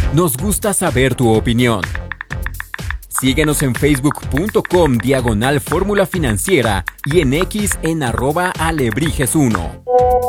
Nos gusta saber tu opinión. Síguenos en facebook.com/Fórmula Financiera y en X en @Alebrijes1.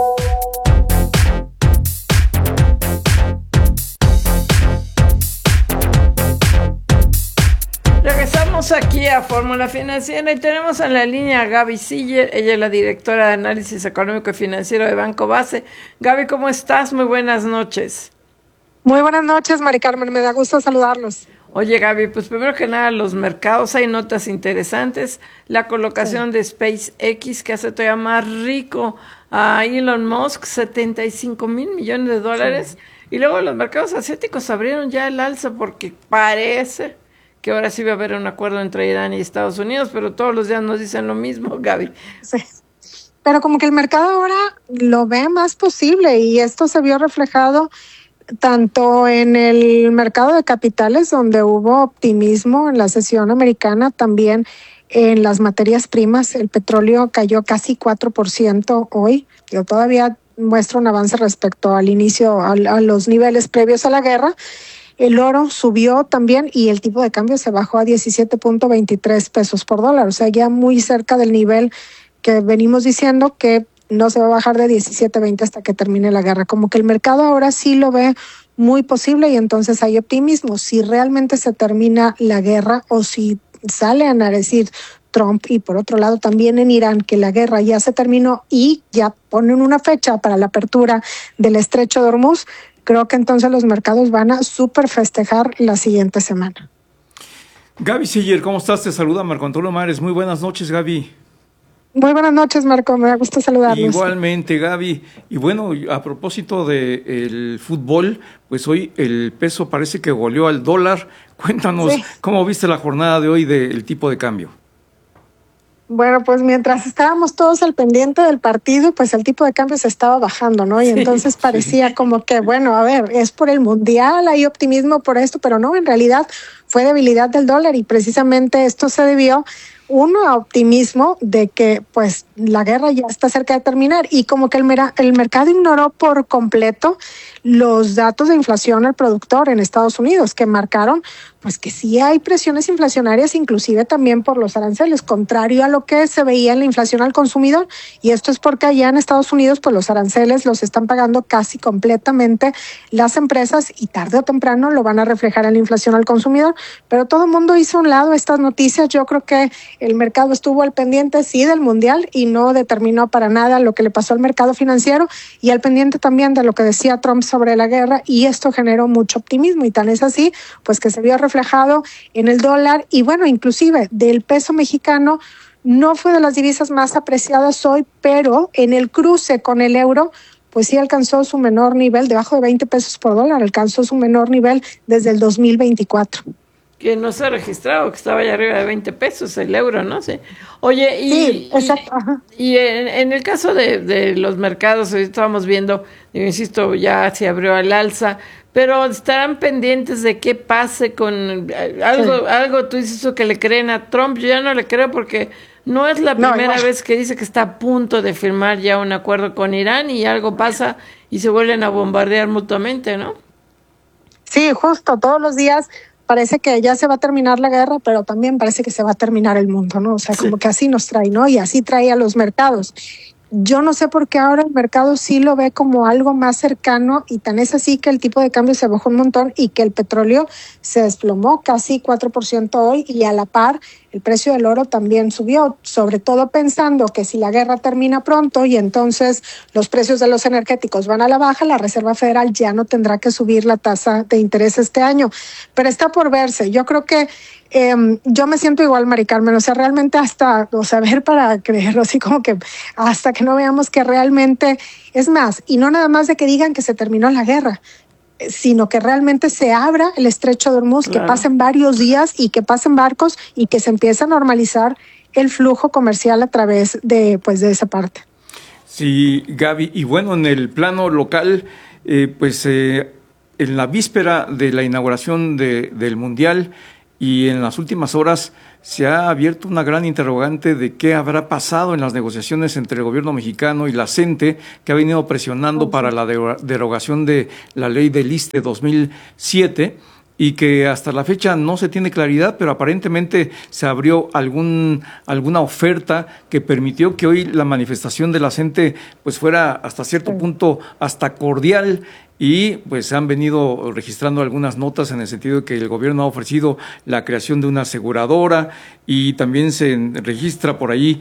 Regresamos aquí a Fórmula Financiera y tenemos en la línea a Gaby Siller. Ella es la directora de Análisis Económico y Financiero de Banco Base. Gaby, ¿cómo estás? Muy buenas noches. Muy buenas noches, Mari Carmen. Me da gusto saludarlos. Oye, Gaby, pues primero que nada, los mercados, hay notas interesantes. La colocación de SpaceX, que hace todavía más rico a Elon Musk, $75,000 millones. Sí. Y luego los mercados asiáticos abrieron ya el alza porque parece que ahora sí va a haber un acuerdo entre Irán y Estados Unidos, pero todos los días nos dicen lo mismo, Gaby. Sí. Pero como que el mercado ahora lo ve más posible y esto se vio reflejado tanto en el mercado de capitales, donde hubo optimismo en la sesión americana, también en las materias primas. El petróleo cayó casi 4% hoy. Yo todavía muestra un avance respecto al inicio, a los niveles previos a la guerra. El oro subió también y el tipo de cambio se bajó a 17.23 pesos por dólar, o sea, ya muy cerca del nivel que venimos diciendo que no se va a bajar de 17.20 hasta que termine la guerra. Como que el mercado ahora sí lo ve muy posible y entonces hay optimismo. Si realmente se termina la guerra o si salen a decir Trump y por otro lado también en Irán que la guerra ya se terminó y ya ponen una fecha para la apertura del estrecho de Hormuz, creo que entonces los mercados van a súper festejar la siguiente semana. Gaby Siller, ¿cómo estás? Te saluda Marco Antonio Mares. Muy buenas noches, Gaby. Muy buenas noches, Marco, me da gusto saludarlos. Igualmente, Gaby. Y bueno, a propósito del fútbol, pues hoy el peso parece que goleó al dólar. Cuéntanos, sí, ¿cómo viste la jornada de hoy del tipo de cambio? Bueno, pues mientras estábamos todos al pendiente del partido, pues el tipo de cambio se estaba bajando, ¿no? Y sí, entonces parecía como que, bueno, a ver, es por el mundial, hay optimismo por esto, pero no, en realidad fue debilidad del dólar y precisamente esto se debió a optimismo de que pues la guerra ya está cerca de terminar y como que el mercado ignoró por completo los datos de inflación al productor en Estados Unidos que marcaron pues que sí hay presiones inflacionarias inclusive también por los aranceles, contrario a lo que se veía en la inflación al consumidor, y esto es porque allá en Estados Unidos pues los aranceles los están pagando casi completamente las empresas y tarde o temprano lo van a reflejar en la inflación al consumidor, pero todo el mundo hizo a un lado estas noticias. Yo creo que el mercado estuvo al pendiente sí del mundial y no determinó para nada lo que le pasó al mercado financiero y al pendiente también de lo que decía Trump sobre la guerra, y esto generó mucho optimismo y tan es así pues que se vio reflejado en el dólar y bueno, inclusive del peso mexicano. No fue de las divisas más apreciadas hoy, pero en el cruce con el euro pues sí alcanzó su menor nivel, debajo de 20 pesos por dólar, alcanzó su menor nivel desde el 2024. Que no se ha registrado, que estaba ya arriba de 20 pesos el euro, ¿no? Sí. Oye, sí, en el caso de los mercados, hoy estábamos viendo, yo insisto, ya se abrió al alza, pero estarán pendientes de qué pase con algo tú dices eso que le creen a Trump. Yo ya no le creo porque no es la primera vez que dice que está a punto de firmar ya un acuerdo con Irán y algo pasa y se vuelven a bombardear mutuamente, ¿no? Sí, justo, todos los días parece que ya se va a terminar la guerra, pero también parece que se va a terminar el mundo, ¿no? O sea, como que así nos trae, ¿no? Y así trae a los mercados. Yo no sé por qué ahora el mercado sí lo ve como algo más cercano y tan es así que el tipo de cambio se bajó un montón y que el petróleo se desplomó casi 4% hoy y a la par el precio del oro también subió, sobre todo pensando que si la guerra termina pronto y entonces los precios de los energéticos van a la baja, la Reserva Federal ya no tendrá que subir la tasa de interés este año, pero está por verse. Yo creo que yo me siento igual, Mari Carmen, o sea, realmente hasta, o sea, ver para creerlo, así como que hasta que no veamos que realmente, es más, y no nada más de que digan que se terminó la guerra, sino que realmente se abra el estrecho de Hormuz, claro, que pasen varios días y que pasen barcos y que se empiece a normalizar el flujo comercial a través de, pues, de esa parte. Sí, Gaby, y bueno, en el plano local, en la víspera de la inauguración del Mundial, y en las últimas horas se ha abierto una gran interrogante de qué habrá pasado en las negociaciones entre el gobierno mexicano y la CENTE, que ha venido presionando para la derogación de la ley del ISSSTE 2007, y que hasta la fecha no se tiene claridad, pero aparentemente se abrió alguna oferta que permitió que hoy la manifestación de la CENTE pues fuera hasta cierto punto hasta cordial, y pues han venido registrando algunas notas en el sentido de que el gobierno ha ofrecido la creación de una aseguradora, y también se registra por ahí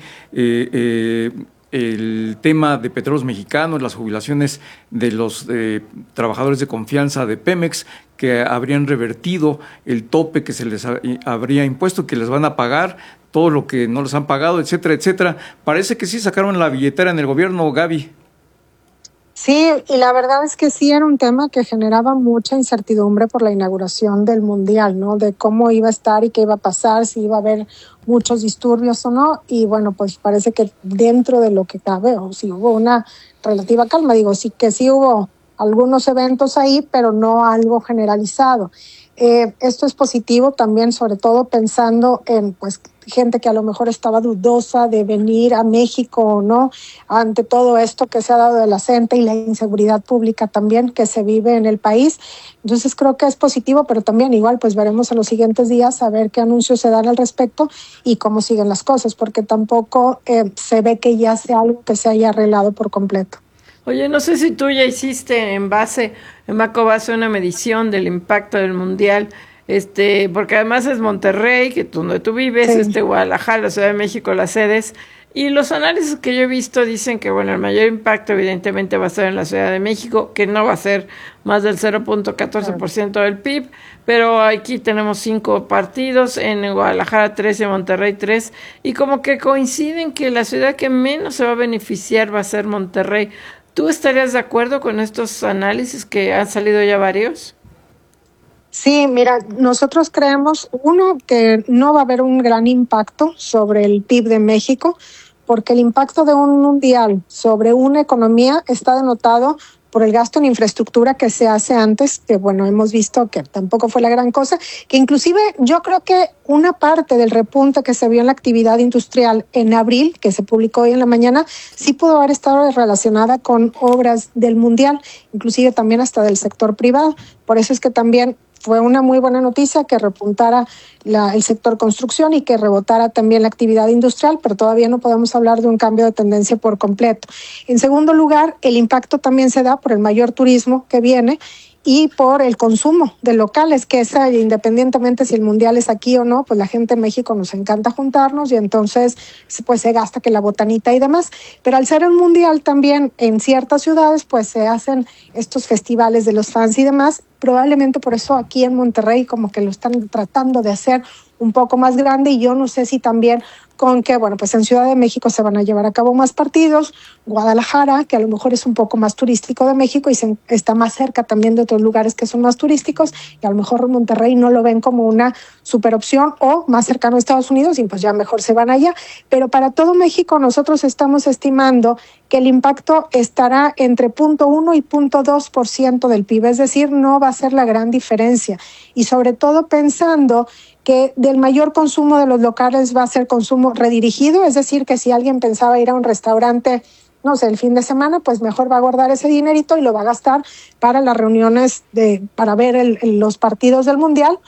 el tema de Petróleos Mexicanos, las jubilaciones de los trabajadores de confianza de Pemex, que habrían revertido el tope que se les habría impuesto, que les van a pagar todo lo que no les han pagado, etcétera, etcétera. Parece que sí sacaron la billetera en el gobierno, Gaby. Sí, y la verdad es que sí era un tema que generaba mucha incertidumbre por la inauguración del Mundial, ¿no? De cómo iba a estar y qué iba a pasar, si iba a haber muchos disturbios o no. Y bueno, pues parece que dentro de lo que cabe, o sí hubo una relativa calma. Digo, sí que sí hubo algunos eventos ahí, pero no algo generalizado. Esto es positivo también, sobre todo pensando en pues gente que a lo mejor estaba dudosa de venir a México o no, ante todo esto que se ha dado de la CENTE y la inseguridad pública también que se vive en el país. Entonces creo que es positivo, pero también igual pues veremos en los siguientes días a ver qué anuncios se dan al respecto y cómo siguen las cosas, porque tampoco se ve que ya sea algo que se haya arreglado por completo. Oye, no sé si tú ya hiciste en Macobase una medición del impacto del Mundial, porque además es Monterrey, donde tú vives, sí. Guadalajara, la Ciudad de México, las sedes, y los análisis que yo he visto dicen que, bueno, el mayor impacto evidentemente va a ser en la Ciudad de México, que no va a ser más del 0.14% del PIB, pero aquí tenemos 5 partidos, en Guadalajara 3 y en Monterrey 3, y como que coinciden que la ciudad que menos se va a beneficiar va a ser Monterrey. ¿Tú estarías de acuerdo con estos análisis que han salido ya varios? Sí, mira, nosotros creemos, uno, que no va a haber un gran impacto sobre el PIB de México, porque el impacto de un mundial sobre una economía está denotado por el gasto en infraestructura que se hace antes, que bueno, hemos visto que tampoco fue la gran cosa, que inclusive yo creo que una parte del repunte que se vio en la actividad industrial en abril, que se publicó hoy en la mañana, sí pudo haber estado relacionada con obras del mundial, inclusive también hasta del sector privado. Por eso es que también fue una muy buena noticia que repuntara el sector construcción y que rebotara también la actividad industrial, pero todavía no podemos hablar de un cambio de tendencia por completo. En segundo lugar, el impacto también se da por el mayor turismo que viene y por el consumo de locales, que independientemente si el mundial es aquí o no, pues la gente en México nos encanta juntarnos y entonces pues se gasta que la botanita y demás. Pero al ser un mundial también en ciertas ciudades pues se hacen estos festivales de los fans y demás. Probablemente por eso aquí en Monterrey como que lo están tratando de hacer un poco más grande, y yo no sé si también con que, bueno, pues en Ciudad de México se van a llevar a cabo más partidos, Guadalajara, que a lo mejor es un poco más turístico de México y está más cerca también de otros lugares que son más turísticos, y a lo mejor Monterrey no lo ven como una super opción, o más cercano a Estados Unidos y pues ya mejor se van allá. Pero para todo México nosotros estamos estimando que el impacto estará entre 0.1 y 0.2% del PIB, es decir, no va a ser la gran diferencia, y sobre todo pensando que del mayor consumo de los locales va a ser consumo redirigido, es decir, que si alguien pensaba ir a un restaurante, no sé, el fin de semana, pues mejor va a guardar ese dinerito y lo va a gastar para las reuniones para ver los partidos del Mundial,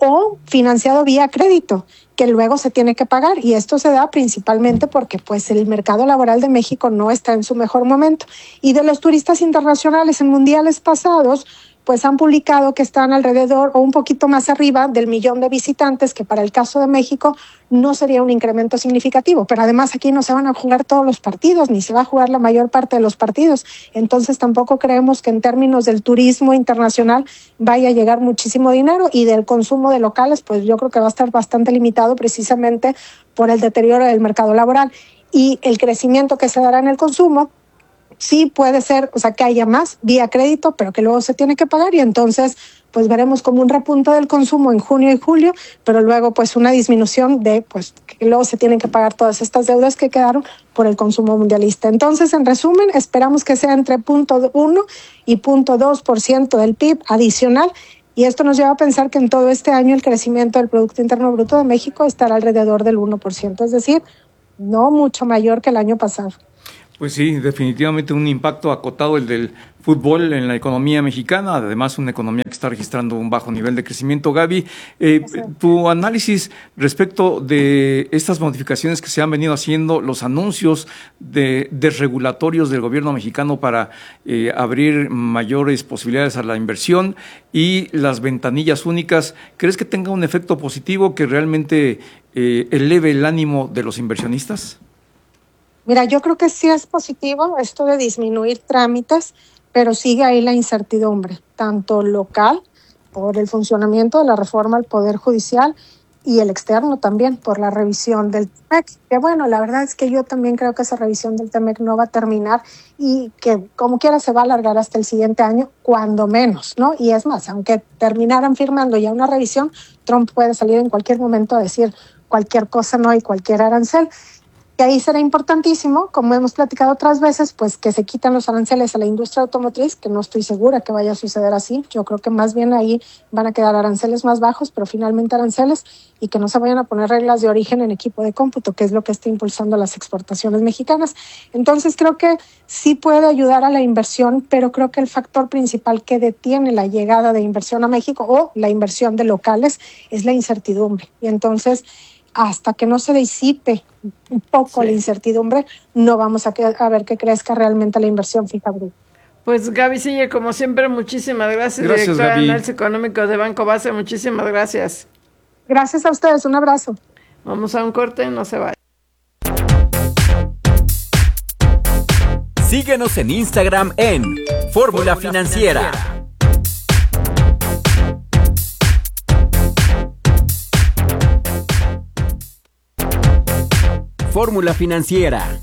o financiado vía crédito, que luego se tiene que pagar, y esto se da principalmente porque pues el mercado laboral de México no está en su mejor momento. Y de los turistas internacionales en mundiales pasados, pues han publicado que están alrededor o un poquito más arriba del 1,000,000 de visitantes, que para el caso de México no sería un incremento significativo, pero además aquí no se van a jugar todos los partidos, ni se va a jugar la mayor parte de los partidos, entonces tampoco creemos que en términos del turismo internacional vaya a llegar muchísimo dinero, y del consumo de locales, pues yo creo que va a estar bastante limitado precisamente por el deterioro del mercado laboral y el crecimiento que se dará en el consumo. Sí puede ser, o sea, que haya más vía crédito, pero que luego se tiene que pagar, y entonces pues veremos como un repunte del consumo en junio y julio, pero luego pues una disminución de pues que luego se tienen que pagar todas estas deudas que quedaron por el consumo mundialista. Entonces, en resumen, esperamos que sea entre 0.1 y 0.2% del PIB adicional, Y esto nos lleva a pensar que en todo este año el crecimiento del Producto Interno Bruto de México estará alrededor del 1%, es decir, no mucho mayor que el año pasado. Pues sí, definitivamente un impacto acotado el del fútbol en la economía mexicana, además una economía que está registrando un bajo nivel de crecimiento. Gaby, tu análisis respecto de estas modificaciones que se han venido haciendo, los anuncios de desregulatorios del gobierno mexicano para abrir mayores posibilidades a la inversión y las ventanillas únicas, ¿crees que tenga un efecto positivo que realmente eleve el ánimo de los inversionistas? Mira, yo creo que sí es positivo esto de disminuir trámites, pero sigue ahí la incertidumbre, tanto local, por el funcionamiento de la reforma al Poder Judicial, y el externo también, por la revisión del TEMEC. Que bueno, la verdad es que yo también creo que esa revisión del TEMEC no va a terminar y que como quiera se va a alargar hasta el siguiente año, cuando menos, ¿no? Y es más, aunque terminaran firmando ya una revisión, Trump puede salir en cualquier momento a decir cualquier cosa, ¿no? Y cualquier arancel. Que ahí será importantísimo, como hemos platicado otras veces, pues que se quitan los aranceles a la industria automotriz, que no estoy segura que vaya a suceder así. Yo creo que más bien ahí van a quedar aranceles más bajos, pero finalmente aranceles, y que no se vayan a poner reglas de origen en equipo de cómputo, que es lo que está impulsando las exportaciones mexicanas. Entonces creo que sí puede ayudar a la inversión, pero creo que el factor principal que detiene la llegada de inversión a México o la inversión de locales es la incertidumbre. Y entonces, hasta que no se disipe un poco la incertidumbre, no vamos a ver que crezca realmente la inversión fija bruta. Pues Gaby Siller, como siempre, muchísimas gracias. Directora de Análisis Económico de Banco Base, muchísimas gracias. Gracias a ustedes, un abrazo. Vamos a un corte, no se vaya. Síguenos en Instagram en Fórmula Financiera. Fórmula Financiera.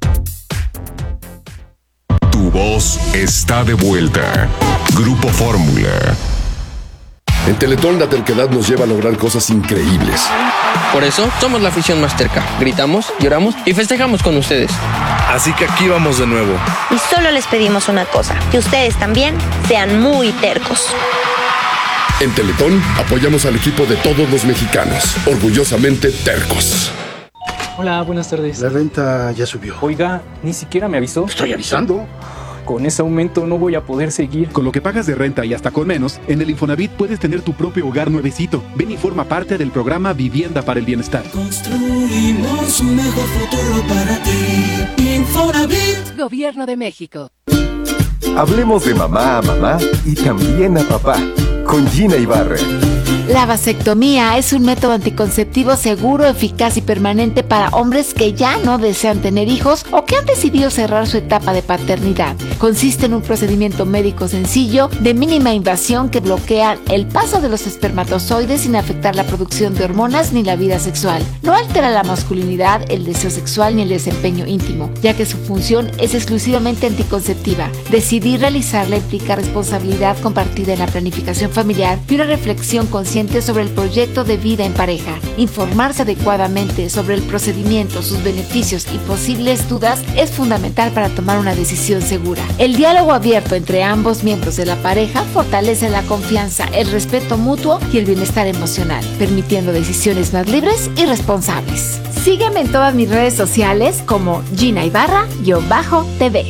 Tu voz está de vuelta. Grupo Fórmula. En Teletón la terquedad nos lleva a lograr cosas increíbles. Por eso somos la afición más terca. Gritamos, lloramos y festejamos con ustedes. Así que aquí vamos de nuevo. Y solo les pedimos una cosa, que ustedes también sean muy tercos. En Teletón apoyamos al equipo de todos los mexicanos, orgullosamente tercos. Hola, buenas tardes. La renta ya subió. Oiga, ni siquiera me avisó. Estoy avisando. Con ese aumento no voy a poder seguir. Con lo que pagas de renta y hasta con menos, en el Infonavit puedes tener tu propio hogar nuevecito. Ven y forma parte del programa Vivienda para el Bienestar. Construimos un mejor futuro para ti. Infonavit. Gobierno de México. Hablemos de mamá a mamá y también a papá, con Gina Ibarra. La vasectomía es un método anticonceptivo seguro, eficaz y permanente para hombres que ya no desean tener hijos o que han decidido cerrar su etapa de paternidad. Consiste en un procedimiento médico sencillo, de mínima invasión, que bloquea el paso de los espermatozoides sin afectar la producción de hormonas ni la vida sexual. No altera la masculinidad, el deseo sexual ni el desempeño íntimo, ya que su función es exclusivamente anticonceptiva. Decidir realizarla implica responsabilidad compartida en la planificación familiar y una reflexión consciente sobre el proyecto de vida en pareja. Informarse adecuadamente sobre el procedimiento, sus beneficios y posibles dudas es fundamental para tomar una decisión segura. El diálogo abierto entre ambos miembros de la pareja fortalece la confianza, el respeto mutuo y el bienestar emocional, permitiendo decisiones más libres y responsables. Sígueme en todas mis redes sociales como Gina Ibarra-TV.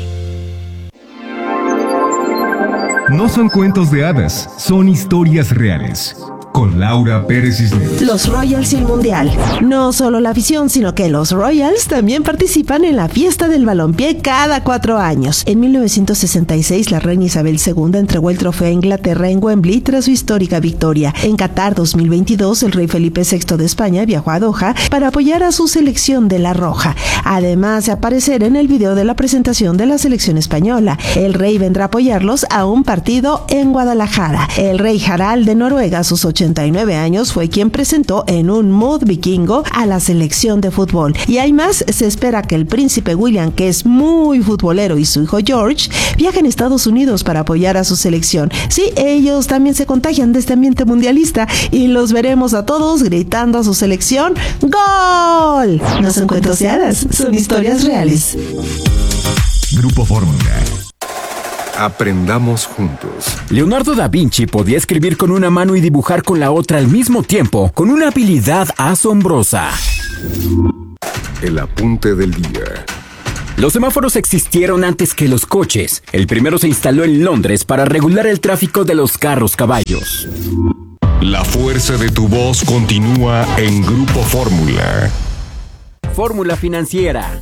No son cuentos de hadas, son historias reales. Con Laura Pérez Cisneros. Los Royals y el Mundial. No solo la afición, sino que los Royals también participan en la fiesta del balompié cada 4 años. En 1966, la reina Isabel II entregó el trofeo a Inglaterra en Wembley tras su histórica victoria. En Qatar 2022, el rey Felipe VI de España viajó a Doha para apoyar a su selección de la Roja. Además de aparecer en el video de la presentación de la selección española, el rey vendrá a apoyarlos a un partido en Guadalajara. El rey Harald de Noruega, a sus 89 años, fue quien presentó en un mood vikingo a la selección de fútbol. Y hay más, se espera que el príncipe William, que es muy futbolero, y su hijo George viajen a Estados Unidos para apoyar a su selección. Sí, ellos también se contagian de este ambiente mundialista y los veremos a todos gritando a su selección ¡Gol! No son cuentos de hadas, son historias reales. Grupo Fórmula. Aprendamos juntos. Leonardo da Vinci podía escribir con una mano y dibujar con la otra al mismo tiempo, con una habilidad asombrosa. El apunte del día. Los semáforos existieron antes que los coches. El primero se instaló en Londres para regular el tráfico de los carros-caballos. La fuerza de tu voz continúa en Grupo Fórmula. Fórmula Financiera.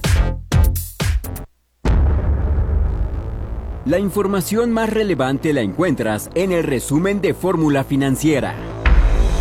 La información más relevante la encuentras en el resumen de Fórmula Financiera.